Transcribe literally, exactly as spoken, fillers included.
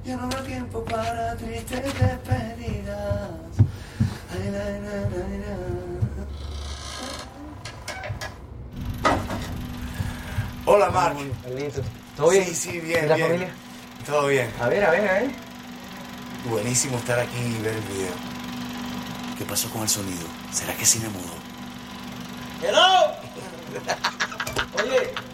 Ya no habrá tiempo para tristes despedidas. Ay, la, la, la, la. Hola, Marc. Carlito. ¿Todo bien? Sí, sí, bien, ¿Y la bien. familia? Todo bien. A ver, a ver, a ver. Buenísimo estar aquí y ver el video. ¿Qué pasó con el sonido? ¿Será que cine mudo? ¡Hello! Oye,